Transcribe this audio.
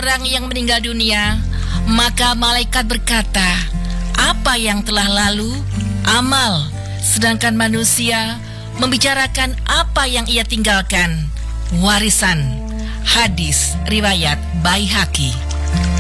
seseorang yang meninggal dunia, maka malaikat berkata, apa yang telah lalu? Amal. Sedangkan manusia membicarakan apa yang ia tinggalkan, warisan. Hadis riwayat Baihaqi.